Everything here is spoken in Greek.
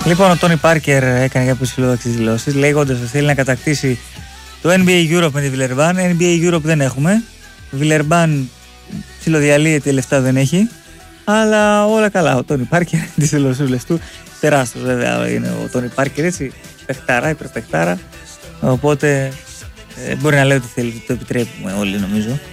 Λοιπόν, ο Τόνι Πάρκερ έκανε κάποιες φιλόδοξες δηλώσεις, λέγοντας ότι θέλει να κατακτήσει το NBA Europe με τη Βιλερμπάν. NBA Europe δεν έχουμε. Βιλερμπάν ψιλοδιαλύεται, λεφτά δεν έχει. Αλλά όλα καλά. Ο Τόνι Πάρκερ, τις δηλωσούλες του, τεράστιος βέβαια είναι ο Τόνι Πάρκερ, έτσι. Παιχτάρα, υπερπαιχτάρα. Οπότε μπορεί να λέει ότι θέλει, το επιτρέπουμε όλοι νομίζω.